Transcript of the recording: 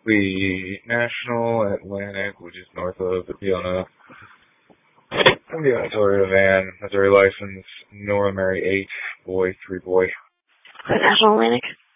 The National Atlantic, which is north of Atlanta, Florida van, Missouri license, Nora Mary 8, boy, 3 boy. The National Atlantic?